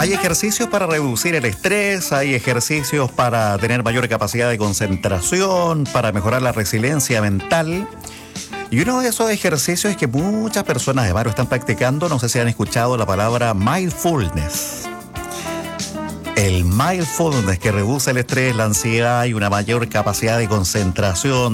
Hay ejercicios para reducir el estrés, hay ejercicios para tener mayor capacidad de concentración, para mejorar la resiliencia mental. Y uno de esos ejercicios es que muchas personas además lo están practicando. No sé si han escuchado la palabra mindfulness. El mindfulness, que reduce el estrés, la ansiedad y una mayor capacidad de concentración,